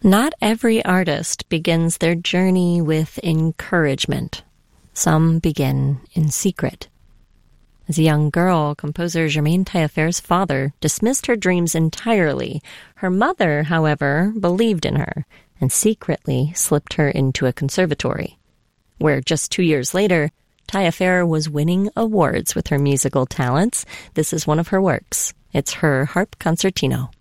Not every artist begins their journey with encouragement. Some begin in secret. As a young girl, composer Germaine Taillefer's father dismissed her dreams entirely. Her mother, however, believed in her and secretly slipped her into a conservatory, where just 2 years later, Taillefer was winning awards with her musical talents. This is one of her works. It's her harp concertino.